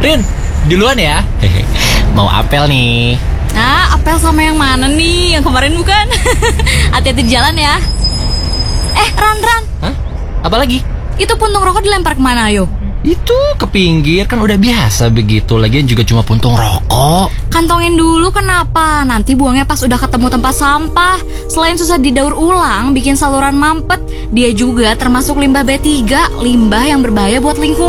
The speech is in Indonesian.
Rin, duluan ya. Mau apel nih. Nah, apel sama yang mana nih? Yang kemarin bukan? Hati-hati di jalan ya. Ran. Hah? Apa lagi? Itu puntung rokok dilempar kemana, ayo? Itu ke pinggir, kan udah biasa begitu. Lagian juga cuma puntung rokok. Kantongin dulu, kenapa? Nanti buangnya pas udah ketemu tempat sampah. Selain susah didaur ulang, bikin saluran mampet, dia juga termasuk limbah B3, limbah yang berbahaya buat lingkungan.